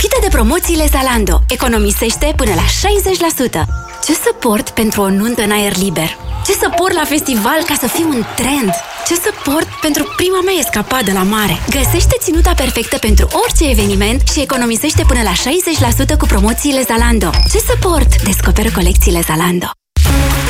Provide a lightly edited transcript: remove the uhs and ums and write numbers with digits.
Profită de promoțiile Zalando. Economisește până la 60%. Ce să port pentru o nuntă în aer liber? Ce să port la festival ca să fiu un trend? Ce să port pentru prima mea escapadă la mare? Găsește ținuta perfectă pentru orice eveniment și economisește până la 60% cu promoțiile Zalando. Ce să port? Descoperă colecțiile Zalando.